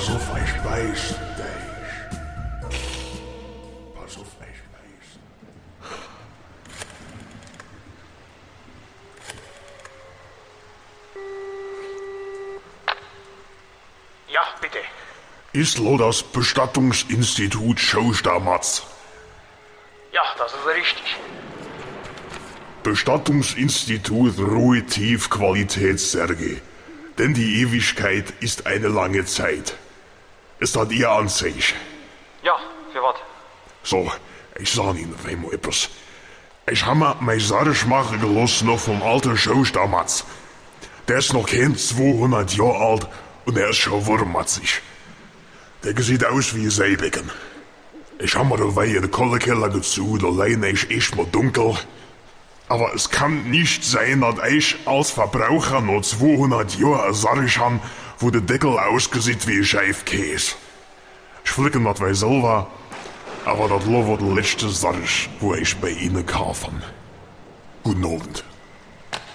Pass auf, ich beiß dich. Pass auf, ich beiß. Ja, bitte. Ist lo das Bestattungsinstitut Schostermatz? Ja, das ist richtig. Bestattungsinstitut Ruhe Tief Qualitätssärge. Denn die Ewigkeit ist eine lange Zeit. Ist das Ihr Anzeichen? Ja, für was? So, ich sag Ihnen einmal etwas. Ich hab mir mein Sarg machen gelassen noch vom alten Schostermatz. Der ist noch kein 200 Jahre alt und er ist schon wurmatzig. Der sieht aus wie ein Seebecken. Ich hab mir dabei in den Kohlekeller gezogen, allein ist echt mal dunkel. Aber es kann nicht sein, dass ich als Verbraucher noch 200 Jahre ein Sarg habe, wo der Deckel aussieht wie ein Scheifkäse. Ich flicke das bei selber, aber das war der letzte Sarg, wo ich bei Ihnen kaufen. Guten Abend.